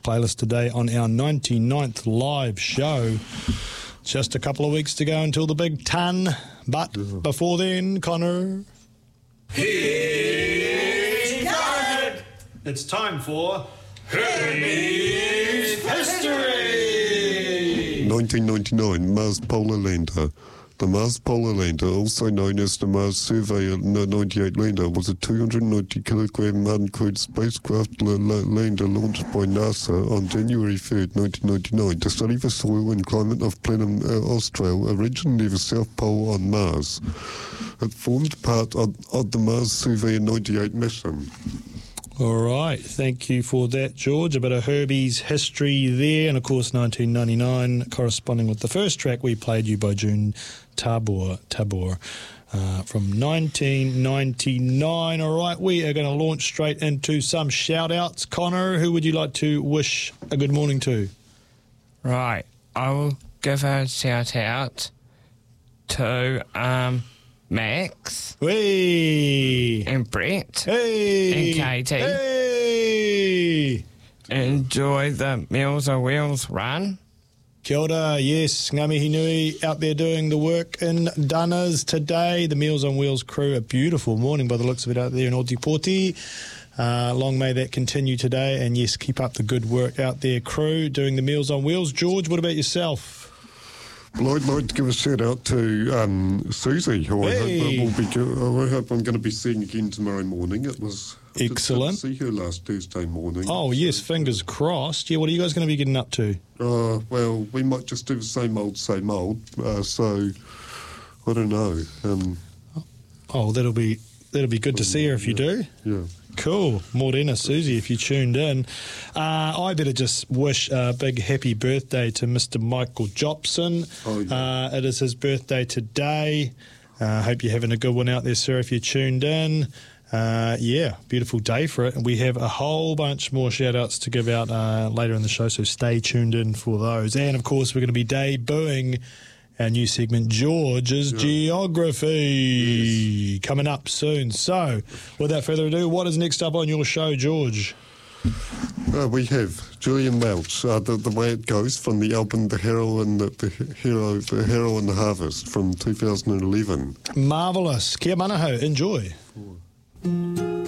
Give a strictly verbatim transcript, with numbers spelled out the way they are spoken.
playlist today on our ninety-ninth live show. Just a couple of weeks to go until the big ton. But before then, Connor... He's got it! It's time for Herbie's History! nineteen ninety-nine, Mars Polar Lander. The Mars Polar Lander, also known as the Mars Surveyor ninety-eight Lander, was a two hundred ninety kilogram uncrewed spacecraft la- la- lander launched by NASA on January third, nineteen ninety-nine to study the soil and climate of planet uh, Austral, originally the South Pole on Mars. It formed part of, of the Mars Surveyor ninety-eight mission. All right, thank you for that, George. A bit of Herbie's history there, and of course nineteen ninety-nine, corresponding with the first track we played you by June Tabor, Tabor uh, from nineteen ninety-nine. All right, we are going to launch straight into some shout-outs. Connor, who would you like to wish a good morning to? Right, I will give a shout-out to... um. Max. Hey. And Brett. Hey. And Katie. Hey. Enjoy the Meals on Wheels run. Kia ora, yes, Ngā mihi nui out there doing the work in Dunners today. The Meals on Wheels crew, a beautiful morning by the looks of it out there in Otipoti. Uh, long may that continue today, and yes, keep up the good work out there, crew, doing the Meals on Wheels. George, what about yourself? Well, I'd like to give a shout out to um, Susie, who Hey. I hope I will be. I hope I'm going to be seeing again tomorrow morning. It was Excellent. I did see her last Thursday morning. Oh, yes, fingers crossed. Yeah, what are you guys going to be getting up to? Uh, well, we might just do the same old, same old. Uh, so I don't know. Um, Oh, that'll be that'll be good to see her if you do. yeah. Cool. Morena, Susie, if you tuned in. Uh, I better just wish a big happy birthday to Mister Michael Jobson. Oh, yeah. uh, it is his birthday today. I uh, hope you're having a good one out there, sir, if you tuned in. Uh, yeah, beautiful day for it. And we have a whole bunch more shout-outs to give out uh, later in the show, so stay tuned in for those. And, of course, we're going to be debuting our new segment, George's yeah. Geography, yes. coming up soon. So, without further ado, what is next up on your show, George? Uh, we have Julian Welch, uh, the, the way it goes, from the album The Hero and the, the Hero, the Hero and the Harvest from two thousand eleven. Marvellous. Kia manaho. Enjoy. Cool.